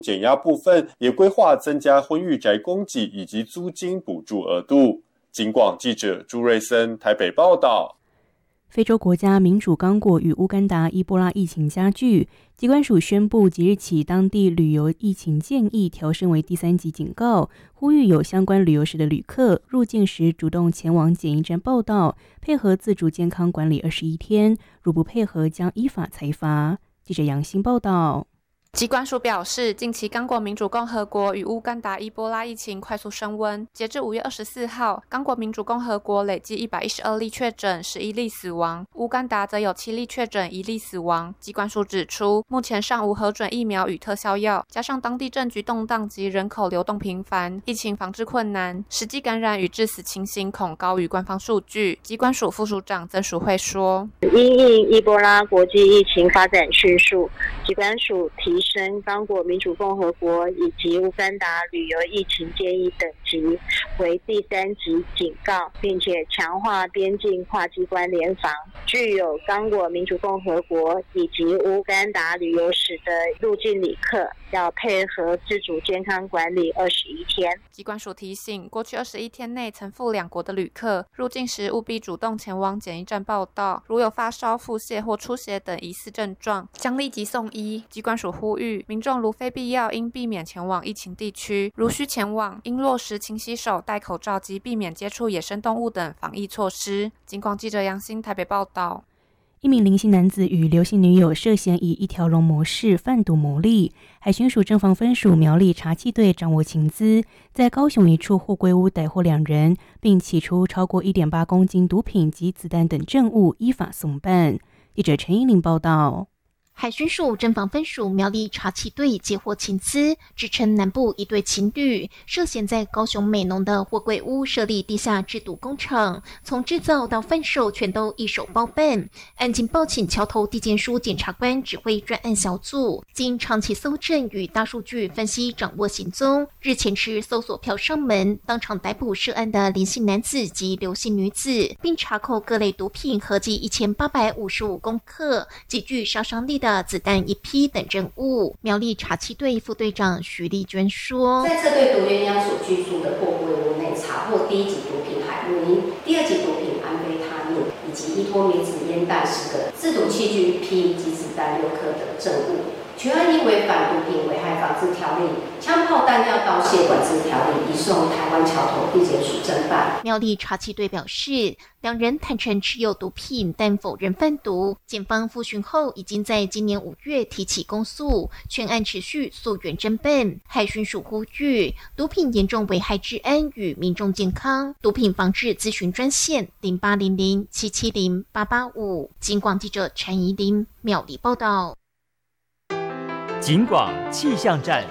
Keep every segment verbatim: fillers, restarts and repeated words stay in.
减压部分也规划增加婚育宅供给以及租金补助额度。警广记者朱瑞森台北报道。 非洲国家民主刚果与乌干达伊波拉疫情加剧，疾管署宣布即日起当地旅游疫情建议调升为第三级警告，呼吁有相关旅游史的旅客入境时主动前往检疫站报到，配合自主健康管理二十一天，如不配合将依法裁罚。记者杨欣报道。 疾管署表示，近期刚果民主共和国与乌干达伊波拉疫情快速升温，截至五月二十四号，刚果民主共和国累计一百一十二例确诊，十一例死亡，乌干达则有七例确诊，一例死亡。疾管署指出，目前尚无核准疫苗与特效药，加上当地政局动荡及人口流动频繁，疫情防治困难，实际感染与致死情形恐高于官方数据。疾管署副署长曾淑慧说， 因应伊波拉国际疫情发展迅速，疾管署提升刚果民主共和国以及乌干达旅游疫情建议等级为第三级警告，并且强化边境跨机关联防。具有刚果民主共和国以及乌干达旅游史的入境旅客要配合自主健康管理二十一天。 疾管署提醒，过去二十一天内曾赴两国的旅客入境时务必主动前往检疫站报到，如有发烧、腹泻或出血等疑似症状，将立即送医。疾管署呼吁民众如非必要，应避免前往疫情地区，如需前往，应落实勤洗手、戴口罩及避免接触野生动物等防疫措施。警广记者杨欣台北报道。 一名林姓男子与刘姓女友涉嫌以一条龙模式贩毒牟利，海巡署政防分署苗栗查缉队掌握情资，在高雄一处货柜屋逮获两人，并起出超过 一点八公斤毒品及子弹等证物，依法送办。记者陈依玲报道。 海巡署侦防分署苗栗查缉队接获情资，指称南部一对情侣涉嫌在高雄美浓的货柜屋设立地下制毒工厂，从制造到贩售全都一手包办。案情报请桥头地检署检察官指挥专案小组，经长期搜证与大数据分析掌握行踪，日前持搜索票上门，当场逮捕涉案的林姓男子及刘姓女子，并查扣各类毒品合计一千八百五十五公克，极具杀伤力的子弹一批等证物。苗栗查缉队副队长徐丽娟说， 在这对毒鸳鸯所居住的货柜屋内查获第一级毒品海洛因、第二级毒品安非他命以及依托米子烟弹十个、制毒器具一批及子弹六颗等证物。全案因违反毒品危害防治条例、枪炮弹药刀械管制条例，移送台湾桥头地检署侦办。 苗栗查缉队表示，两人坦承持有毒品，但否认贩毒。检方复讯后，已经在今年五月提起公诉，全案持续溯源侦办。海巡署呼吁，毒品严重危害治安与民众健康，毒品防治咨询专线零八零零七七零八八五。警广记者陈怡玲苗栗报道。 警广气象站。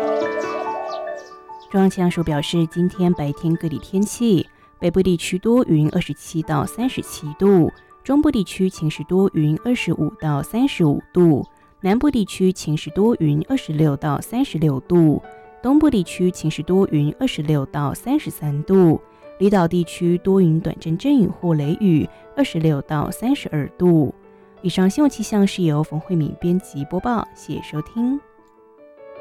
中央气象署表示，今天白天各地天气，北部地区多云，二十七到三十七度；中部地区晴时多云，二十五到三十五度；南部地区晴时多云，二十六到三十六度；东部地区晴时多云，二十六到三十三度；离岛地区多云短阵阵雨或雷雨，二十六到三十二度。以上新闻气象是由冯慧敏编辑播报，谢谢收听。